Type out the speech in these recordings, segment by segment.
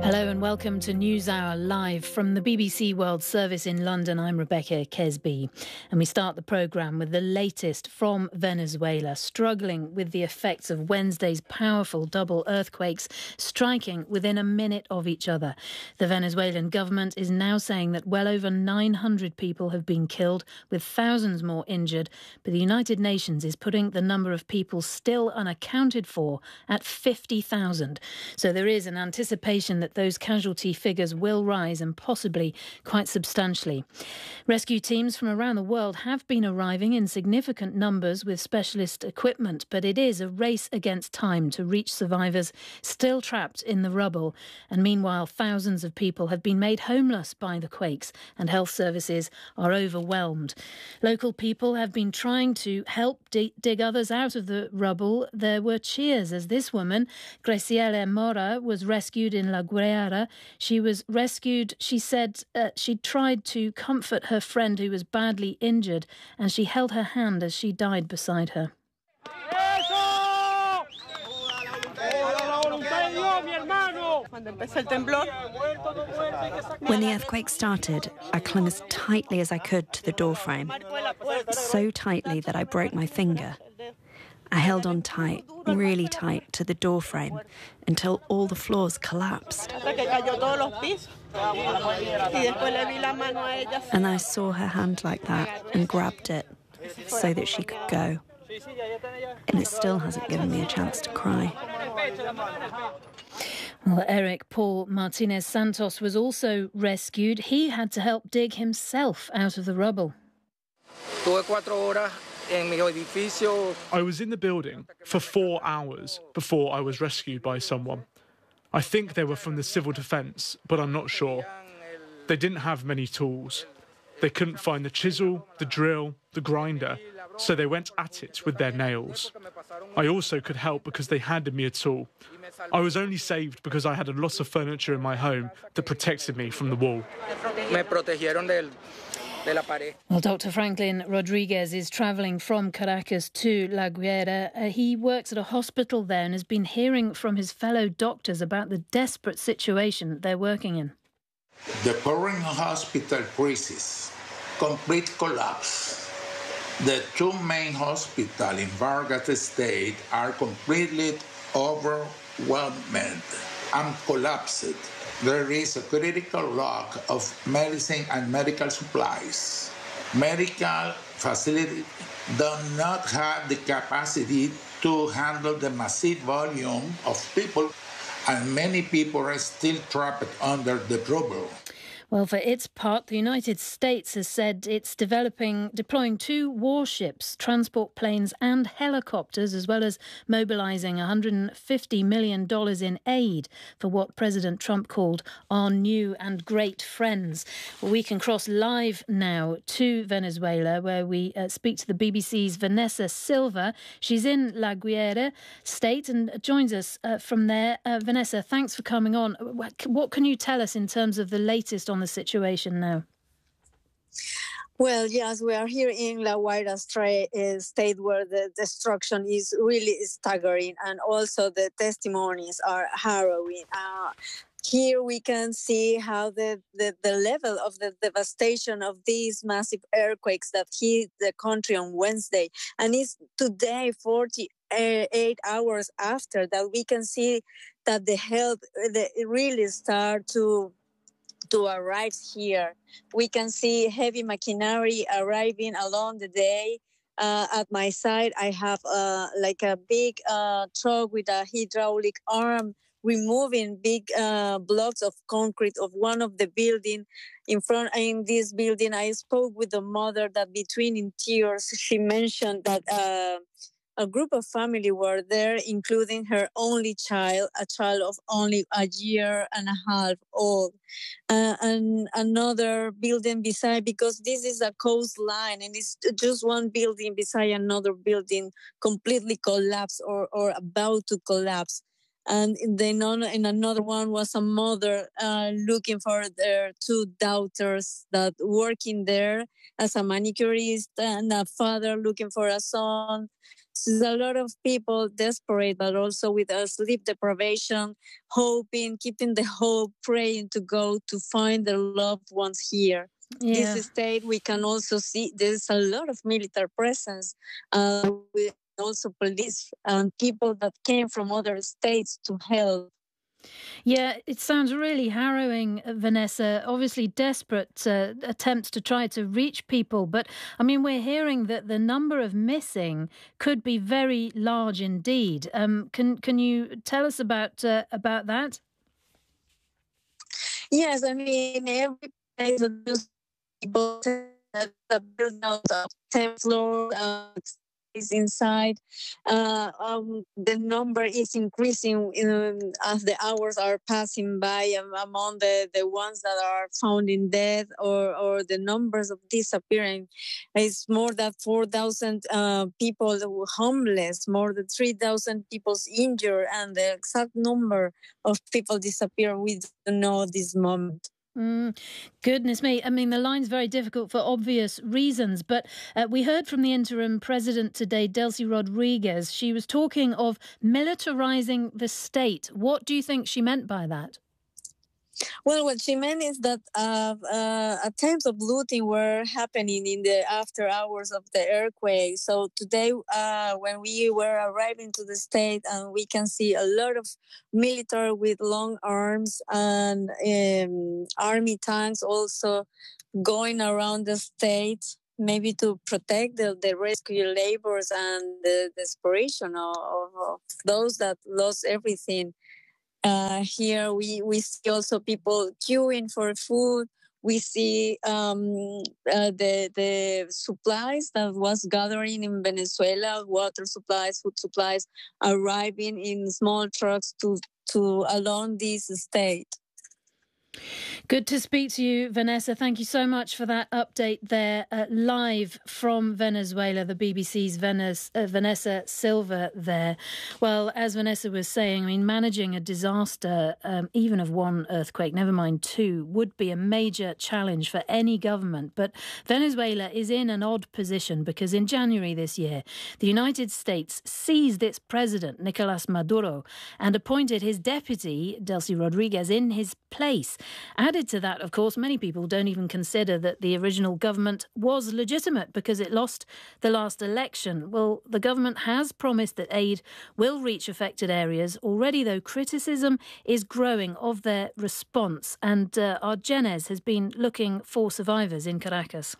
Hello and welcome to NewsHour Live from the BBC World Service in London. I'm Rebecca Kesby. And we start the programme with the latest from Venezuela, struggling with the effects of Wednesday's powerful double earthquakes striking within a minute of each other. The Venezuelan government is now saying that well over 900 people have been killed, with thousands more injured. But the United Nations is putting the number of people still unaccounted for at 50,000. So there is an anticipation that those casualty figures will rise, and possibly quite substantially. Rescue teams from around the world have been arriving in significant numbers with specialist equipment, but it is a race against time to reach survivors still trapped in the rubble. And meanwhile, thousands of people have been made homeless by the quakes, and health services are overwhelmed. Local people have been trying to help dig others out of the rubble. There were cheers as this woman, Graciela Mora, was rescued in La Guaira. She was rescued, she said she tried to comfort her friend who was badly injured, and she held her hand as she died beside her. When the earthquake started, I clung as tightly as I could to the doorframe, so tightly that I broke my finger. I held on tight, really tight, to the doorframe until all the floors collapsed. And I saw her hand like that and grabbed it so that she could go. And it still hasn't given me a chance to cry. Well, Eric Paul Martinez Santos was also rescued. He had to help dig himself out of the rubble. I was in the building for 4 hours before I was rescued by someone. I think they were from the civil defence, but I'm not sure. They didn't have many tools. They couldn't find the chisel, the drill, the grinder, so they went at it with their nails. I also could help because they handed me a tool. I was only saved because I had a lot of furniture in my home that protected me from the wall. Well, Dr. Franklin Rodriguez is travelling from Caracas to La Guaira. He works at a hospital there and has been hearing from his fellow doctors about the desperate situation they're working in. The current hospital crisis, complete collapse. The two main hospitals in Vargas State are completely overwhelmed and collapsed. There is a critical lack of medicine and medical supplies. Medical facilities do not have the capacity to handle the massive volume of people, and many people are still trapped under the rubble. Well, for its part, the United States has said it's deploying 2 warships, transport planes and helicopters, as well as mobilising $150 million in aid for what President Trump called our new and great friends. Well, we can cross live now to Venezuela, where we speak to the BBC's Vanessa Silva. She's in La Guaira state and joins us from there. Vanessa, thanks for coming on. What can you tell us in terms of the latest on the situation now? Well, yes, we are here in La Guaira state where the destruction is really staggering, and also the testimonies are harrowing. Here we can see how the level of the devastation of these massive earthquakes that hit the country on Wednesday, and it's today 48 hours after that we can see that the help really start to arrive here. We can see heavy machinery arriving along the day. At my side, I have like a big truck with a hydraulic arm removing big blocks of concrete of one of the building. In this building, I spoke with the mother that between in tears, she mentioned that a group of family were there, including her only child, a child of only a year and a half old. And another building beside, because this is a coastline and it's just one building beside another building completely collapsed or about to collapse. And then in another one was a mother looking for their 2 daughters that working there as a manicurist, and a father looking for a son There's a lot of people desperate, but also with sleep deprivation, hoping, keeping the hope, praying to go to find their loved ones here. Yeah. This state, we can also see there's a lot of military presence, with also police and people that came from other states to help. Yeah, it sounds really harrowing, Vanessa. Obviously, desperate attempts to try to reach people. But, I mean, we're hearing that the number of missing could be very large indeed. Can you tell us about that? Yes, I mean, every place that people build out of 10th floor is inside. The number is increasing as the hours are passing by. Among the ones that are found in death or the numbers of disappearing is more than 4,000 people homeless, more than 3,000 people injured, and the exact number of people disappear we don't know at this moment. Goodness me. I mean, the line's very difficult for obvious reasons, but we heard from the interim president today, Delcy Rodriguez. She was talking of militarizing the state. What do you think she meant by that? Well, what she meant is that attempts of looting were happening in the after hours of the earthquake. So today, when we were arriving to the state, and we can see a lot of military with long arms and army tanks also going around the state, maybe to protect the rescue labors and the desperation of those that lost everything. Here we see also people queuing for food. We see the supplies that was gathering in Venezuela, water supplies, food supplies, arriving in small trucks to along this state. Good to speak to you, Vanessa. Thank you so much for that update there, live from Venezuela, the BBC's Vanessa Silva there. Well, as Vanessa was saying, I mean, managing a disaster, even of one earthquake, never mind two, would be a major challenge for any government. But Venezuela is in an odd position because in January this year, the United States seized its president, Nicolas Maduro, and appointed his deputy, Delcy Rodriguez, in his place. Added to that, of course, many people don't even consider that the original government was legitimate because it lost the last election. Well, the government has promised that aid will reach affected areas. Already, though, criticism is growing of their response. And our Jenez has been looking for survivors in Caracas.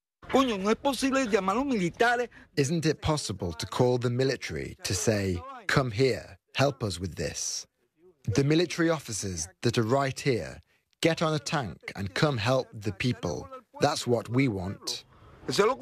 Isn't it possible to call the military to say, come here, help us with this? The military officers that are right here, get on a tank and come help the people. That's what we want. Well,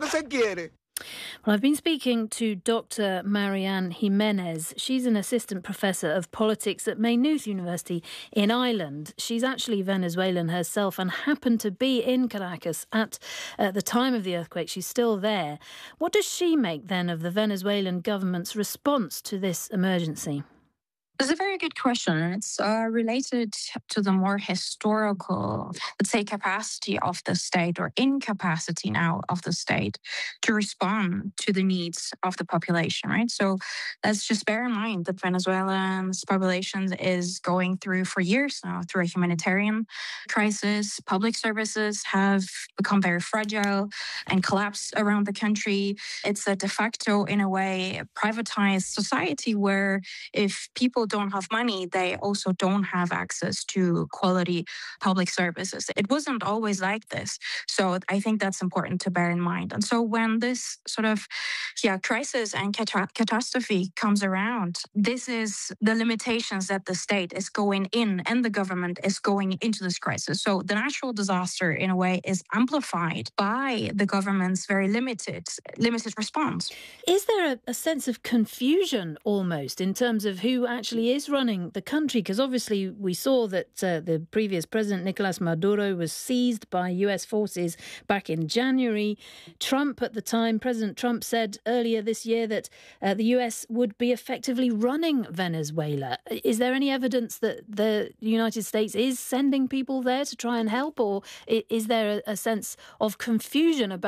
I've been speaking to Dr. Marianne Jimenez. She's an assistant professor of politics at Maynooth University in Ireland. She's actually Venezuelan herself and happened to be in Caracas at the time of the earthquake. She's still there. What does she make then of the Venezuelan government's response to this emergency? It's a very good question. It's related to the more historical, let's say, capacity of the state or incapacity now of the state to respond to the needs of the population, right? So let's just bear in mind that Venezuela's population is going through for years now through a humanitarian crisis. Public services have become very fragile and collapsed around the country. It's a de facto, in a way, privatized society where if people don't have money, they also don't have access to quality public services. It wasn't always like this. So I think that's important to bear in mind. And so when this sort of crisis and catastrophe comes around, this is the limitations that the state is going in and the government is going into this crisis. So the natural disaster, in a way, is amplified by the government's very limited response. Is there a sense of confusion almost in terms of who actually is running the country? Because obviously we saw that the previous president, Nicolas Maduro, was seized by US forces back in January. Trump at the time, President Trump, said earlier this year that the US would be effectively running Venezuela. Is there any evidence that the United States is sending people there to try and help, or is there a sense of confusion about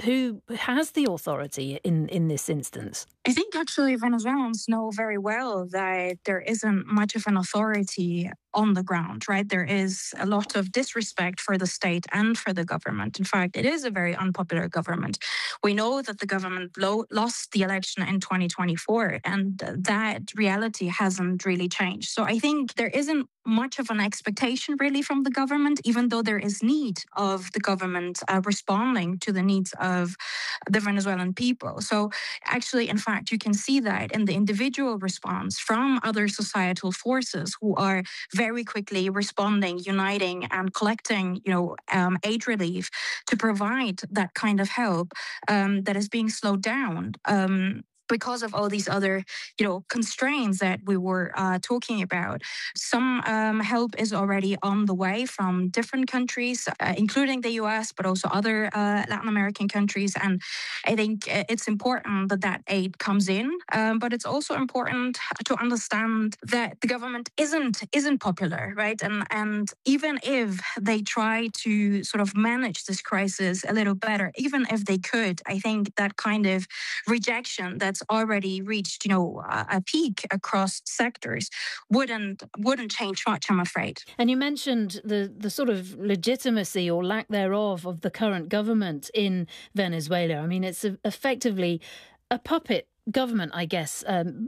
who has the authority in this instance? I think actually Venezuelans know very well that there isn't much of an authority on the ground, right? There is a lot of disrespect for the state and for the government. In fact, it is a very unpopular government. We know that the government lost the election in 2024, and that reality hasn't really changed. So I think there isn't much of an expectation really from the government, even though there is need of the government responding to the needs of the Venezuelan people. So actually, in fact, you can see that in the individual response from other societal forces who are very quickly responding, uniting, and collecting, aid relief to provide that kind of help that is being slowed down. Because of all these other, constraints that we were talking about. Some help is already on the way from different countries, including the US, but also other Latin American countries. And I think it's important that that aid comes in. But it's also important to understand that the government isn't popular, right? And even if they try to sort of manage this crisis a little better, even if they could, I think that kind of rejection that's already reached, a peak across sectors wouldn't change much, I'm afraid. And you mentioned the sort of legitimacy or lack thereof of the current government in Venezuela. I mean, it's effectively a puppet government, I guess,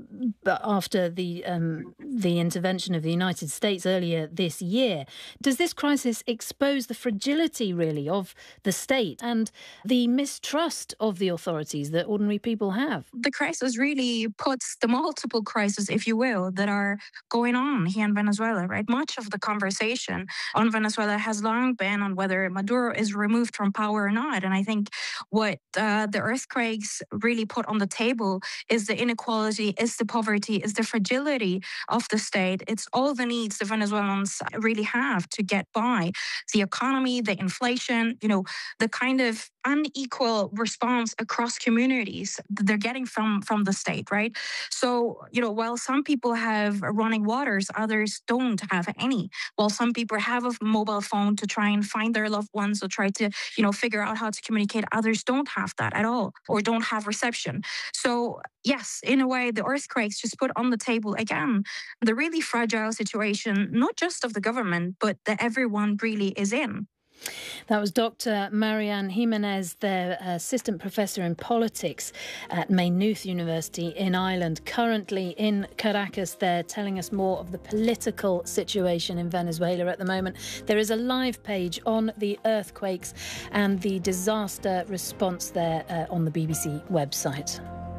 after the intervention of the United States earlier this year. Does this crisis expose the fragility, really, of the state and the mistrust of the authorities that ordinary people have? The crisis really puts the multiple crises, if you will, that are going on here in Venezuela, right? Much of the conversation on Venezuela has long been on whether Maduro is removed from power or not. And I think what the earthquakes really put on the table is the inequality, is the poverty, is the fragility of the state. It's all the needs the Venezuelans really have to get by. The economy, the inflation, the kind of unequal response across communities that they're getting from the state, right? So, while some people have running waters, others don't have any. While some people have a mobile phone to try and find their loved ones or try to, figure out how to communicate, others don't have that at all or don't have reception. So, yes, in a way, the earthquakes just put on the table again the really fragile situation, not just of the government, but that everyone really is in. That was Dr. Marianne Jimenez, the assistant professor in politics at Maynooth University in Ireland, currently in Caracas there, telling us more of the political situation in Venezuela at the moment. There is a live page on the earthquakes and the disaster response there on the BBC website.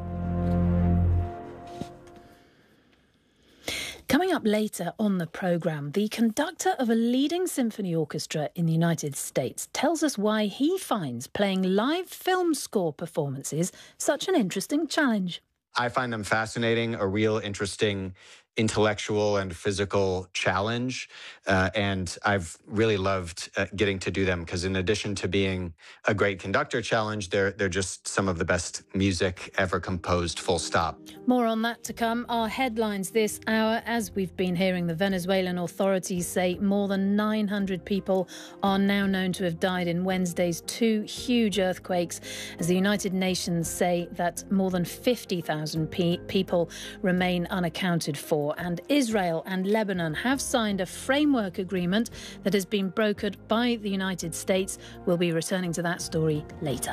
Coming up later on the programme, the conductor of a leading symphony orchestra in the United States tells us why he finds playing live film score performances such an interesting challenge. I find them fascinating, a real interesting intellectual and physical challenge. And I've really loved getting to do them because in addition to being a great conductor challenge, they're just some of the best music ever composed, full stop. More on that to come. Our headlines this hour, as we've been hearing, the Venezuelan authorities say more than 900 people are now known to have died in Wednesday's two huge earthquakes, as the United Nations say that more than 50,000 people remain unaccounted for. And Israel and Lebanon have signed a framework agreement that has been brokered by the United States. We'll be returning to that story later.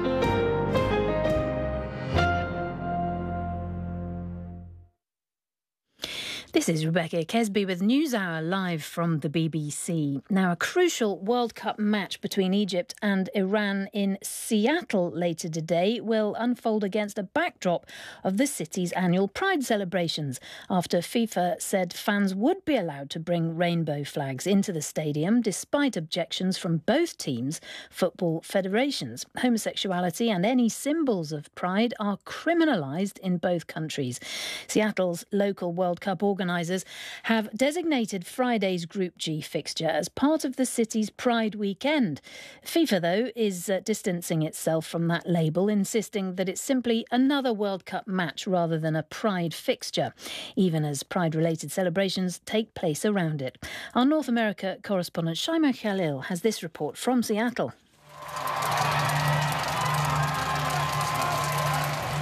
This is Rebecca Kesby with NewsHour live from the BBC. Now, a crucial World Cup match between Egypt and Iran in Seattle later today will unfold against a backdrop of the city's annual Pride celebrations after FIFA said fans would be allowed to bring rainbow flags into the stadium despite objections from both teams' football federations. Homosexuality and any symbols of pride are criminalised in both countries. Seattle's local World Cup organisers have designated Friday's Group G fixture as part of the city's Pride weekend. FIFA, though, is distancing itself from that label, insisting that it's simply another World Cup match rather than a Pride fixture, even as Pride-related celebrations take place around it. Our North America correspondent Shaima Khalil has this report from Seattle.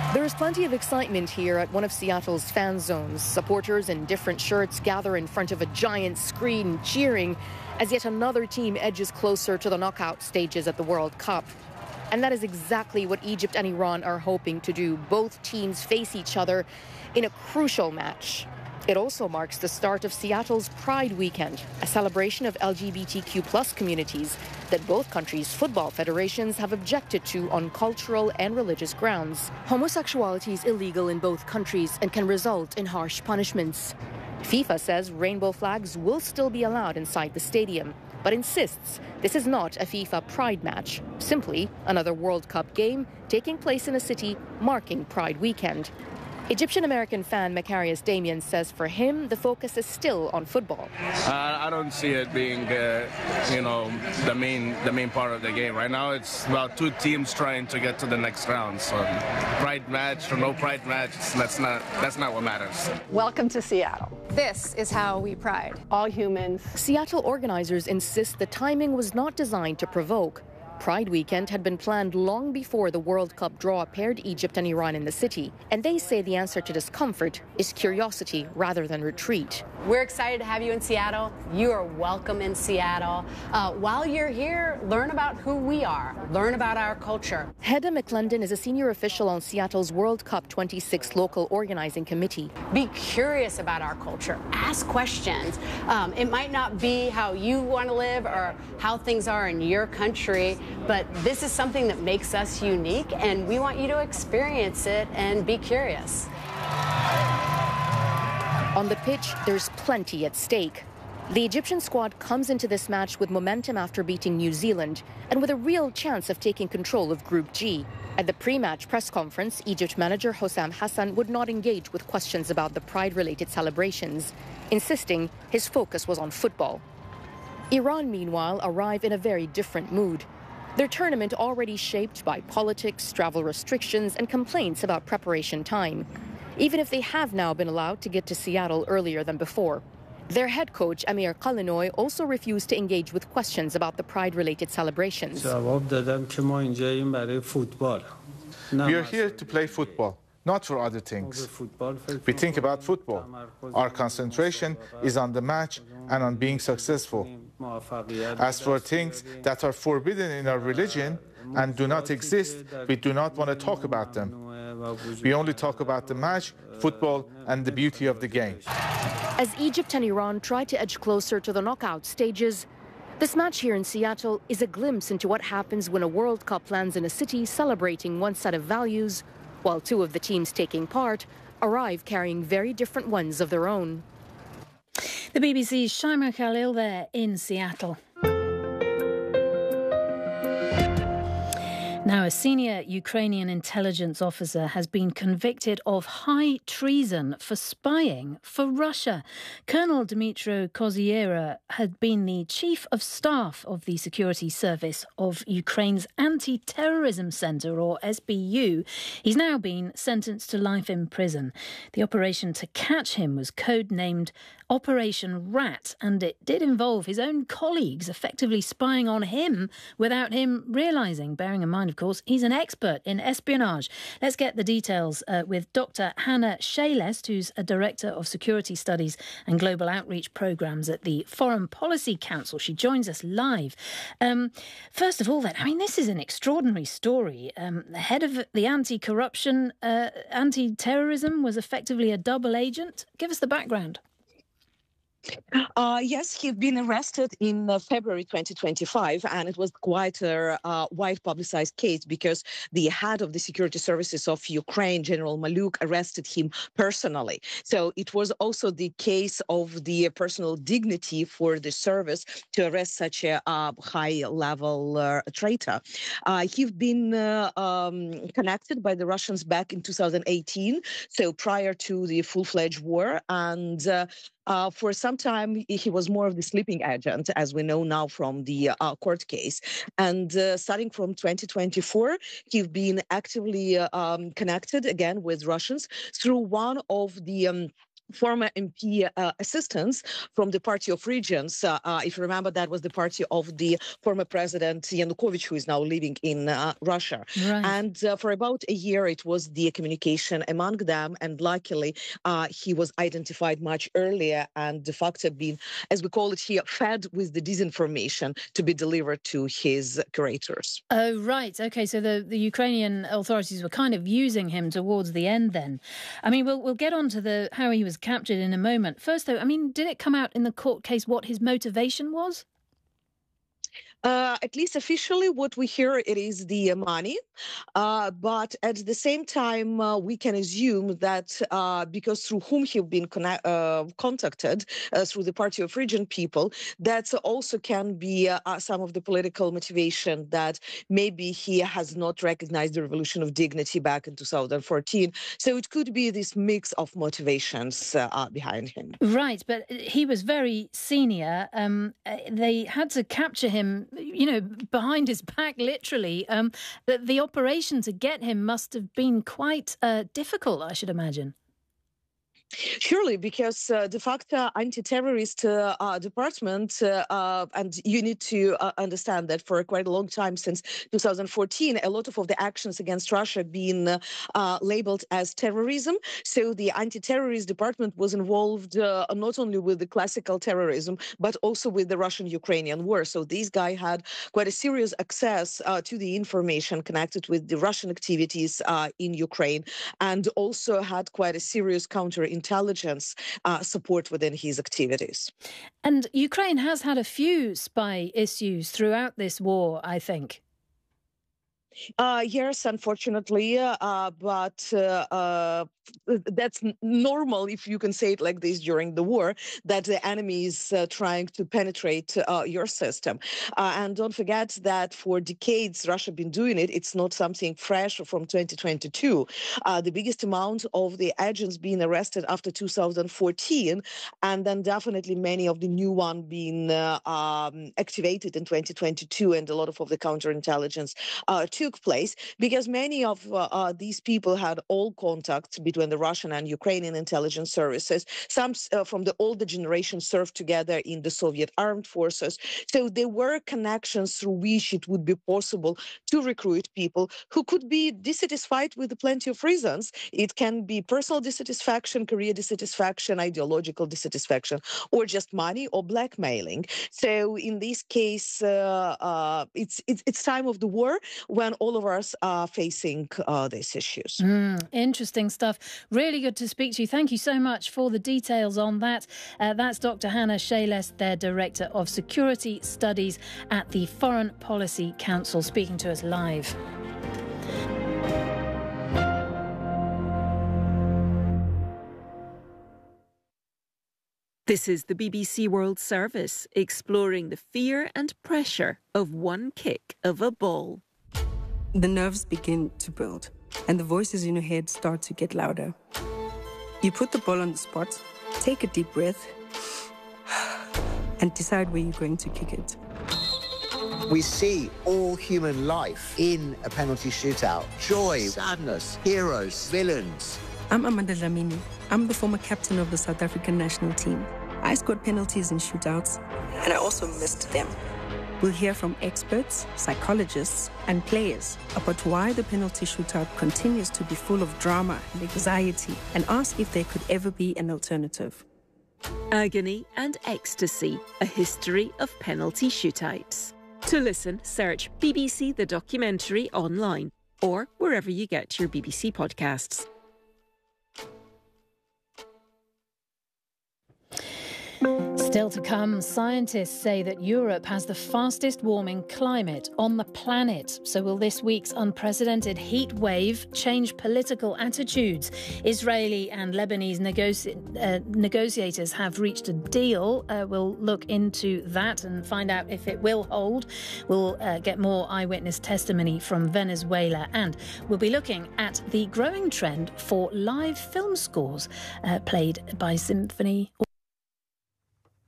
There is plenty of excitement here at one of Seattle's fan zones. Supporters in different shirts gather in front of a giant screen cheering as yet another team edges closer to the knockout stages at the World Cup. And that is exactly what Egypt and Iran are hoping to do. Both teams face each other in a crucial match. It also marks the start of Seattle's Pride Weekend, a celebration of LGBTQ+ communities that both countries' football federations have objected to on cultural and religious grounds. Homosexuality is illegal in both countries and can result in harsh punishments. FIFA says rainbow flags will still be allowed inside the stadium, but insists this is not a FIFA Pride match, simply another World Cup game taking place in a city marking Pride Weekend. Egyptian-American fan Macarius Damian says for him, the focus is still on football. I don't see it being, the main part of the game. Right now, it's about two teams trying to get to the next round. So, pride match or no pride match, that's not what matters. Welcome to Seattle. This is how we pride all humans. Seattle organizers insist the timing was not designed to provoke. Pride Weekend had been planned long before the World Cup draw paired Egypt and Iran in the city, and they say the answer to discomfort is curiosity rather than retreat. We're excited to have you in Seattle. You are welcome in Seattle. While you're here, learn about who we are, learn about our culture. Hedda McClendon is a senior official on Seattle's World Cup 26 local organizing committee. Be curious about our culture. Ask questions. It might not be how you want to live or how things are in your country, but this is something that makes us unique, and we want you to experience it and be curious. On the pitch, there's plenty at stake. The Egyptian squad comes into this match with momentum after beating New Zealand and with a real chance of taking control of Group G. At the pre-match press conference, Egypt manager Hossam Hassan would not engage with questions about the pride-related celebrations, insisting his focus was on football. Iran, meanwhile, arrive in a very different mood. Their tournament already shaped by politics, travel restrictions, and complaints about preparation time, even if they have now been allowed to get to Seattle earlier than before. Their head coach, Amir Kalinoy, also refused to engage with questions about the pride-related celebrations. We are here to play football, not for other things. We think about football. Our concentration is on the match and on being successful. As for things that are forbidden in our religion and do not exist, we do not want to talk about them. We only talk about the match, football, and the beauty of the game. As Egypt and Iran try to edge closer to the knockout stages, this match here in Seattle is a glimpse into what happens when a World Cup lands in a city celebrating one set of values, while two of the teams taking part arrive carrying very different ones of their own. The BBC's Shaima Khalil there in Seattle. Now, a senior Ukrainian intelligence officer has been convicted of high treason for spying for Russia. Colonel Dmytro Koziera had been the chief of staff of the security service of Ukraine's Anti-Terrorism Centre, or SBU. He's now been sentenced to life in prison. The operation to catch him was codenamed Operation Rat, and it did involve his own colleagues effectively spying on him without him realising, bearing in mind, of course, he's an expert in espionage. Let's get the details with Dr. Hannah Shaylest, who's a Director of Security Studies and Global Outreach Programmes at the Foreign Policy Council. She joins us live. First of all, then, I mean, this is an extraordinary story. The head of the anti-corruption, anti-terrorism was effectively a double agent. Give us the background. Yes, he's been arrested in February 2025, and it was quite a wide publicized case because the head of the security services of Ukraine, General Maluk, arrested him personally. So it was also the case of the personal dignity for the service to arrest such a high-level traitor. He's been connected by the Russians back in 2018, so prior to the full-fledged war, and for some time, he was more of the sleeping agent, as we know now from the court case. And starting from 2024, he's been actively connected again with Russians through one of the former MP assistants from the Party of Regions. If you remember, that was the party of the former president Yanukovych, who is now living in Russia. Right. And for about a year, it was the communication among them. And luckily, he was identified much earlier and de facto being, as we call it here, fed with the disinformation to be delivered to his curators. Oh, right. OK, so the Ukrainian authorities were kind of using him towards the end then. I mean, we'll get on to how he was captured in a moment. First, though, I mean, did it come out in the court case what his motivation was? At least officially, what we hear, it is the money. But at the same time, we can assume that because through whom he's been contacted, through the Party of Region people, that also can be some of the political motivation that maybe he has not recognized the Revolution of Dignity back in 2014. So it could be this mix of motivations behind him. Right, but he was very senior. They had to capture him, behind his back, literally. The operation to get him must have been quite difficult, I should imagine. Surely, because de facto anti-terrorist department, and you need to understand that for quite a long time, since 2014, a lot of the actions against Russia been labeled as terrorism. So the anti-terrorist department was involved not only with the classical terrorism, but also with the Russian-Ukrainian war. So this guy had quite a serious access to the information connected with the Russian activities in Ukraine, and also had quite a serious counterintelligence support within his activities. And Ukraine has had a few spy issues throughout this war, I think. Yes, unfortunately, but that's normal, if you can say it like this, during the war, that the enemy is trying to penetrate your system. And don't forget that for decades, Russia been doing it. It's not something fresh from 2022. The biggest amount of the agents being arrested after 2014, and then definitely many of the new one being activated in 2022, and a lot of the counterintelligence took place, because many of these people had all contacts between the Russian and Ukrainian intelligence services. Some from the older generation served together in the Soviet armed forces. So there were connections through which it would be possible to recruit people who could be dissatisfied with plenty of reasons. It can be personal dissatisfaction, career dissatisfaction, ideological dissatisfaction, or just money or blackmailing. So in this case, it's time of the war when all of us are facing these issues. Interesting stuff. Really good to speak to you. Thank you so much for the details on that. That's Dr. Hannah Shelest, their Director of Security Studies at the Foreign Policy Council, speaking to us live. This is the BBC World Service, exploring the fear and pressure of one kick of a ball. The nerves begin to build, and the voices in your head start to get louder. You put the ball on the spot, take a deep breath, and decide where you're going to kick it. We see all human life in a penalty shootout. Joy, sadness, heroes, villains. I'm Amanda Dlamini. I'm the former captain of the South African national team. I scored penalties in shootouts, and I also missed them. We'll hear from experts, psychologists, and players about why the penalty shootout continues to be full of drama and anxiety, and ask if there could ever be an alternative. Agony and Ecstasy, a history of penalty shootouts. To listen, search BBC The Documentary online or wherever you get your BBC podcasts. Still to come, scientists say that Europe has the fastest warming climate on the planet. So will this week's unprecedented heat wave change political attitudes? Israeli and Lebanese negotiators have reached a deal. We'll look into that and find out if it will hold. We'll get more eyewitness testimony from Venezuela, and we'll be looking at the growing trend for live film scores played by symphony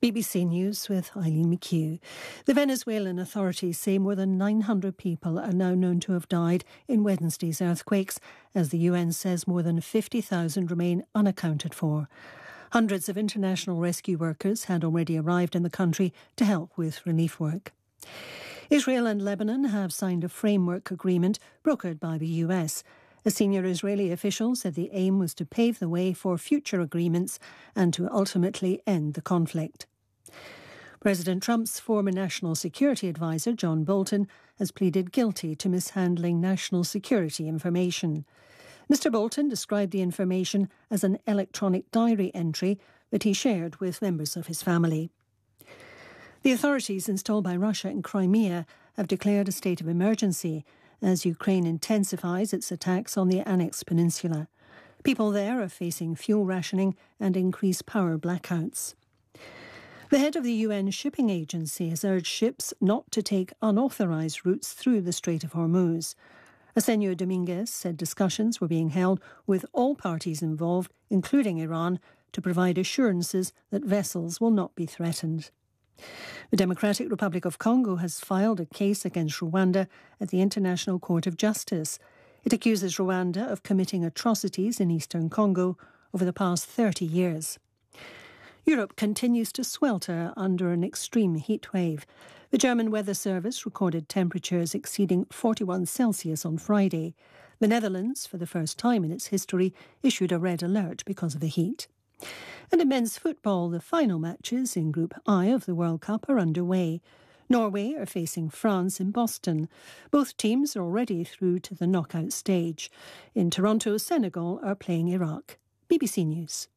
BBC News with Eileen McHugh. The Venezuelan authorities say more than 900 people are now known to have died in Wednesday's earthquakes, as the UN says more than 50,000 remain unaccounted for. Hundreds of international rescue workers had already arrived in the country to help with relief work. Israel and Lebanon have signed a framework agreement brokered by the US. A senior Israeli official said the aim was to pave the way for future agreements and to ultimately end the conflict. President Trump's former national security advisor, John Bolton, has pleaded guilty to mishandling national security information. Mr. Bolton described the information as an electronic diary entry that he shared with members of his family. The authorities installed by Russia in Crimea have declared a state of emergency as Ukraine intensifies its attacks on the annexed peninsula. People there are facing fuel rationing and increased power blackouts. The head of the UN Shipping Agency has urged ships not to take unauthorised routes through the Strait of Hormuz. Arsenio Dominguez said discussions were being held with all parties involved, including Iran, to provide assurances that vessels will not be threatened. The Democratic Republic of Congo has filed a case against Rwanda at the International Court of Justice. It accuses Rwanda of committing atrocities in eastern Congo over the past 30 years. Europe continues to swelter under an extreme heat wave. The German Weather Service recorded temperatures exceeding 41 Celsius on Friday. The Netherlands, for the first time in its history, issued a red alert because of the heat. And in men's football, the final matches in Group I of the World Cup are underway. Norway are facing France in Boston. Both teams are already through to the knockout stage. In Toronto, Senegal are playing Iraq. BBC News.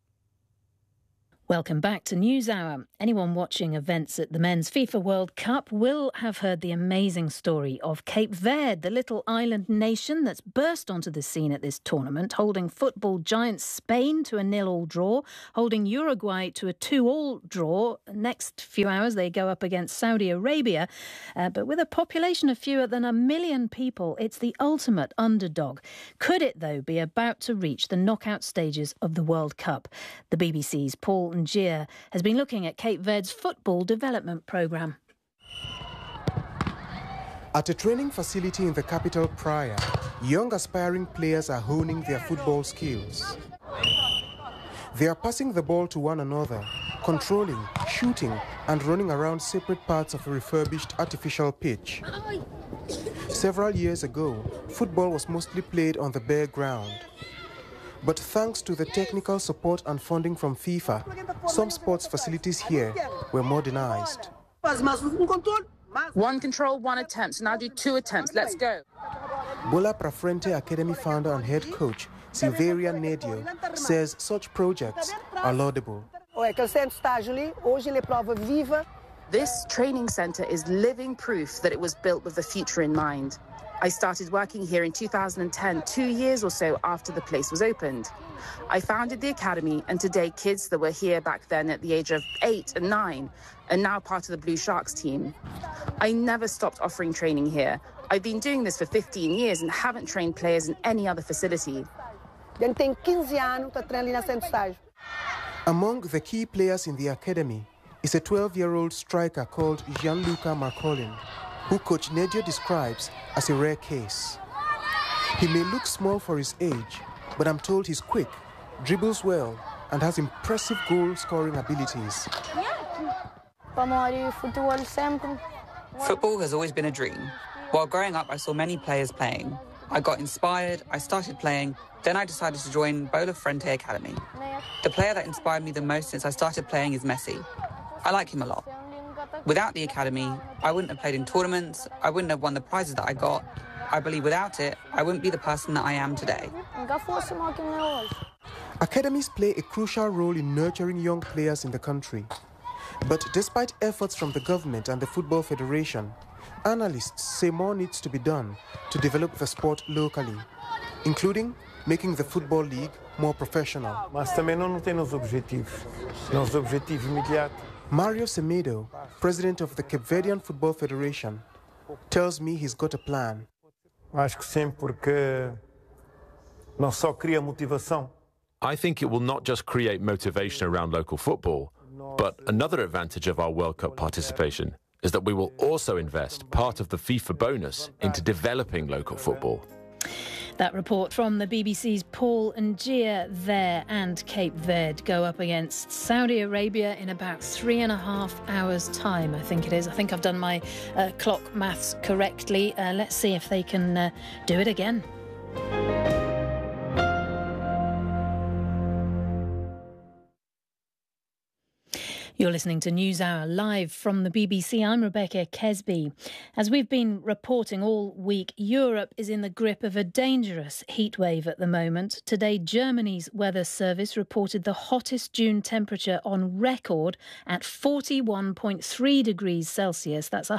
Welcome back to NewsHour. Anyone watching events at the Men's FIFA World Cup will have heard the amazing story of Cape Verde, the little island nation that's burst onto the scene at this tournament, holding football giants Spain to a 0-0 draw, holding Uruguay to a 2-2 draw. Next few hours they go up against Saudi Arabia. But with a population of fewer than 1 million people, it's the ultimate underdog. Could it, though, be about to reach the knockout stages of the World Cup? The BBC's Paul Ngia has been looking at Cape Verde's football development programme. At a training facility in the capital, Praia, young aspiring players are honing their football skills. They are passing the ball to one another, controlling, shooting and running around separate parts of a refurbished artificial pitch. Several years ago, football was mostly played on the bare ground. But thanks to the technical support and funding from FIFA, some sports facilities here were modernized. One control, one attempt. Now do 2 attempts. Let's go. Bola Prafrente Academy founder and head coach Silveria Nedio says such projects are laudable. This training centre is living proof that it was built with the future in mind. I started working here in 2010, 2 years or so after the place was opened. I founded the academy, and today kids that were here back then at the age of 8 and 9 are now part of the Blue Sharks team. I never stopped offering training here. I've been doing this for 15 years and haven't trained players in any other facility. Among the key players in the academy is a 12-year-old striker called Gianluca Marcolin, who Coach Nedio describes as a rare case. He may look small for his age, but I'm told he's quick, dribbles well, and has impressive goal-scoring abilities. Football has always been a dream. While growing up, I saw many players playing. I got inspired, I started playing, then I decided to join Bola Frente Academy. The player that inspired me the most since I started playing is Messi. I like him a lot. Without the academy, I wouldn't have played in tournaments, I wouldn't have won the prizes that I got. I believe without it, I wouldn't be the person that I am today. Academies play a crucial role in nurturing young players in the country. But despite efforts from the government and the Football Federation, analysts say more needs to be done to develop the sport locally, including making the Football League more professional. Mas também não tem nos objetivos. Nosso objetivo imediato. Mario Semedo, president of the Cape Verdean Football Federation, tells me he's got a plan. Acho que sim, porque não só cria motivação. I think it will not just create motivation around local football, But another advantage of our World Cup participation is that we will also invest part of the FIFA bonus into developing local football. That report from the BBC's Paul Njia there, and Cape Verde go up against Saudi Arabia in about 3.5 hours' time, I think it is. I think I've done my clock maths correctly. Let's see if they can do it again. You're listening to NewsHour live from the BBC. I'm Rebecca Kesby. As we've been reporting all week, Europe is in the grip of a dangerous heatwave at the moment. Today, Germany's weather service reported the hottest June temperature on record at 41.3 degrees Celsius. That's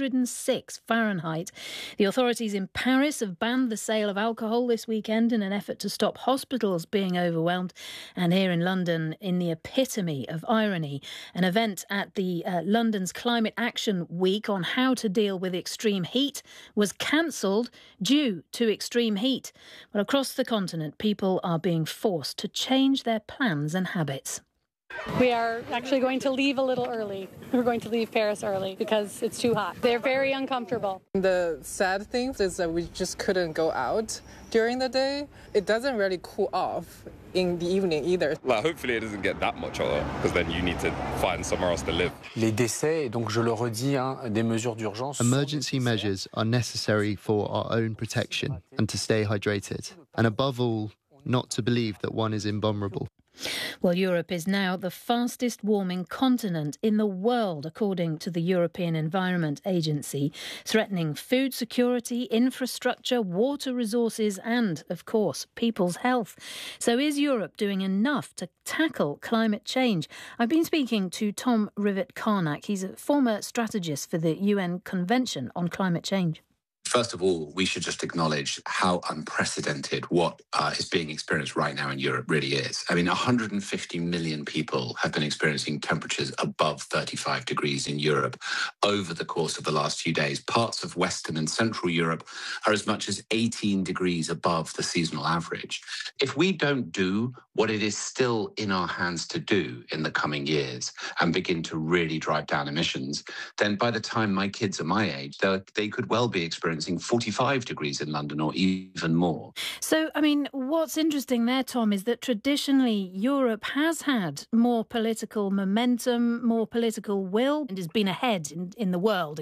106 Fahrenheit. The authorities in Paris have banned the sale of alcohol this weekend in an effort to stop hospitals being overwhelmed. And here in London, in the epitome of irony, an event at the London's Climate Action Week on how to deal with extreme heat was cancelled due to extreme heat. Well, across the continent, people are being forced to change their plans and habits. We are actually going to leave a little early. We're going to leave Paris early because it's too hot. They're very uncomfortable. The sad thing is that we just couldn't go out during the day. It doesn't really cool off in the evening either. Well, hopefully it doesn't get that much hotter, because then you need to find somewhere else to live. Les décès, donc je le redis, des mesures d'urgence. Emergency measures are necessary for our own protection and to stay hydrated. And above all, not to believe that one is invulnerable. Well, Europe is now the fastest warming continent in the world, according to the European Environment Agency, threatening food security, infrastructure, water resources and, of course, people's health. So is Europe doing enough to tackle climate change? I've been speaking to Tom Rivett-Carnac. He's a former strategist for the UN Convention on Climate Change. First of all, we should just acknowledge how unprecedented what is being experienced right now in Europe really is. I mean, 150 million people have been experiencing temperatures above 35 degrees in Europe over the course of the last few days. Parts of Western and Central Europe are as much as 18 degrees above the seasonal average. If we don't do what it is still in our hands to do in the coming years and begin to really drive down emissions, then by the time my kids are my age, they could well be experiencing 45 degrees in London or even more. So, I mean, what's interesting there, Tom, is that traditionally Europe has had more political momentum, more political will, and has been ahead in the world